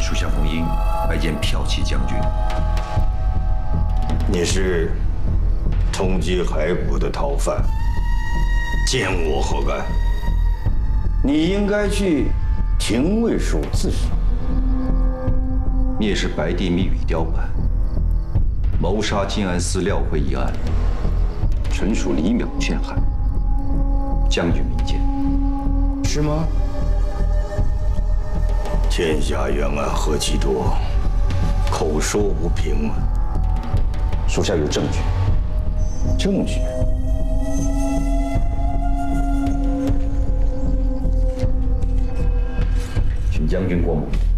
属下奉英拜见骠骑将军。 你是通缉骸骨的逃犯，见我何干？你应该去廷尉署自首。 蔑视白帝密语雕版，谋杀静安寺廖会一案，纯属李淼陷害。将军明鉴。 是吗？天下冤案何其多，口说无凭啊！ 属下有证据。 证据？ 请将军过目。